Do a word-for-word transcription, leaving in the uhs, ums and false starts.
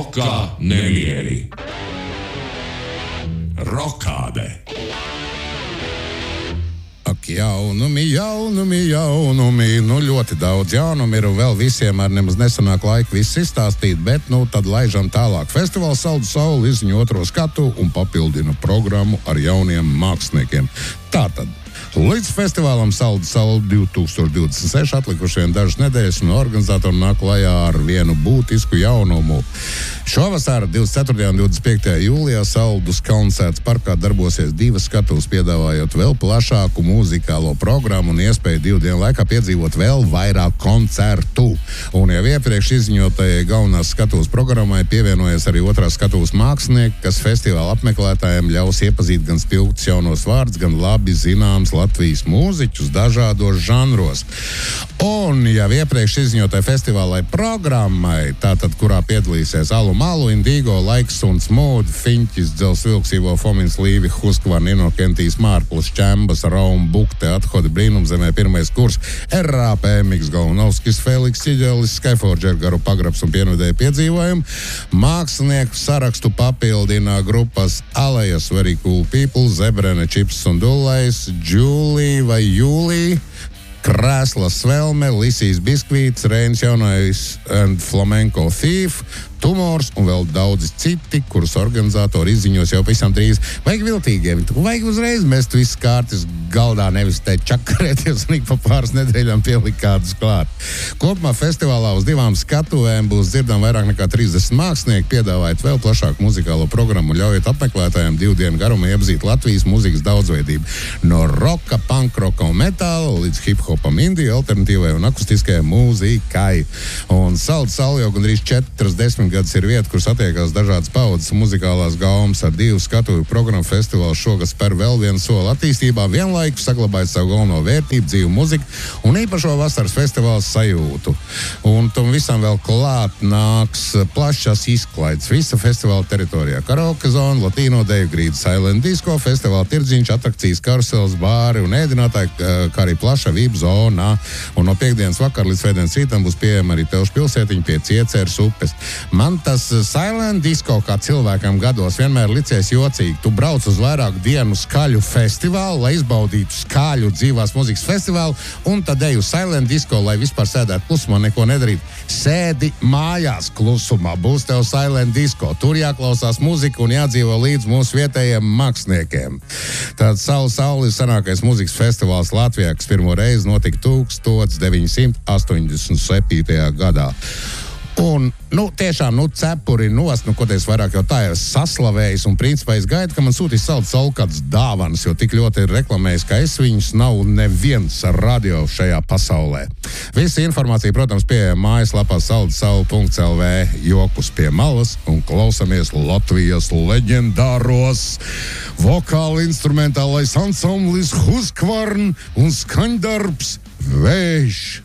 Roka nemieri. Rokāde. Ak, jaunumi, jaunumi, jaunumi, nu ļoti daudz jaunumi ir un vēl visiem ar nemaz nesanāk laika viss izstāstīt, bet nu tad laižam tālāk. Festivāls Saldu Saule izziņo otro skatu un papildina programmu ar jauniem māksliniekiem. Tātad. Līdz festivālam Saldu Saule divi tūkstoši divdesmit seši atlikušiem dažas nedēļas un organizatori nāk klajā ar vienu būtisku jaunumu. Šovasar divdesmit ceturtajā un divdesmit piektajā jūlijā Saldus koncerts parkā darbosies divas skatuves, piedāvājot vēl plašāku mūzikālo programmu un iespēju divu dienu laikā piedzīvot vēl vairāk koncertu. Un jau iepriekš izziņotajai galvenās skatuves programmai pievienojas arī otrās skatuves mākslinieki, kas festivāla apmeklētājiem ļaus iepazīt gan spilgtus jaunos vārdus, gan labi zināms Latvijas mūziķus dažādos žanros. Un jau iepriekš izziņotai festivālai programmai, tātad, kurā piedalīsies Alu Malu, Indigo, Laiks un Smooth, Fiņķis, Dzels Vilks, Ivo Fomins, Līvi, Huskvarn, Inokentijs, Mārplis, Čembas, Raum, Bukte, Athodi, Brīnumzemē, pirmais kurs, R A P, Miks Galvanovskis, Feliks Čiģelis, Skyforger, Garu Pagrabs un Pienvedēja piedzīvojumu. Mākslinieku sarakstu papildina grupas Alejas, Very Cool People, Zebrene, Čips un Dullais, Julie vai Jūlija, Krēsla Svelme, Lisijas Biskvīts, Reinis Jaunais and Flamenco Thief, Tumors un vēl daudzi citi, kurus organizatori izziņos jau pavisam drīz. Vajag viltīgiem, vajag uzreiz mest visas kārtas galdā, nevis te čakarēties un ik pa pāris nedēļām pielikt kādus klāt. Kopumā festivālā uz divām skatuvēm būs dzirdam vairāk nekā trīsdesmit mākslinieki, piedāvājot vēl plašāku muzikālo programmu un ļaujot apmeklētājiem divu dienu garumā iepazīt Latvijas mūzikas daudzveidību. No roka, punkroka un metāla līdz hip-hopam, indiju, alternatīvai un akustiskajai mūzikai. Un Saldu Saule jau gandrīz četrdesmit gads ir vieta, kur satiekās dažādas paudzes muzikālās gaumas ar divu skatuvi programmu. Festivāls šogad spēr vēl vienu soli attīstībā, vienlaikus saglabājot savu galveno vērtību, dzīvu muziku un īpašo vasaras festivāls sajūtu. Un tam visam vēl klāt nāks plašas izklaides visa festivāla teritorijā. Karaoke zona, Latīno deju grīda, Silent Disco, festivāla tirdziņš, atrakcijas, karusels, bāri un ēdinātāji, kā arī plaša vību zonā. Un no piekdienas vakar līdz svētdienas rītam būs pieejama arī Telšu pilsētiņa pie Cieceres upes. Man tas Silent Disco kā cilvēkam gados vienmēr licies jocīgi. Tu brauc uz vairāku dienu skaļu festivālu, lai izbaudītu skaļu dzīvās muzikas festivālu, un tad eju Silent Disco, lai vispār sēdētu klusumā, neko nedarīt. Sēdi mājās klusumā, būs tev Silent Disco. Tur jāklausās muzika un jādzīvo līdz mūsu vietējiem māksliniekiem. Tātad Saldu Saule ir senākais muzikas festivāls Latvijā, kas pirmo reizi notika tūkstoš deviņi simti astoņdesmit septītajā gadā. Un, nu, tiešām, nu, cepuri nost, nu, ko es vairāk jau tā ir saslavējis, un principā es gaidu, ka man sūtīs Saldu Saule kāds dāvanas, jo tik ļoti ir reklamējis, ka es viņus nav neviens ar radio šajā pasaulē. Visa informācija, protams, pieejama mājaslapā saldusaule punkts l v, jokus pie malas un klausamies Latvijas leģendāros vokāli instrumentālais ansamblis Huskvarn un skaņdarbs Vējš.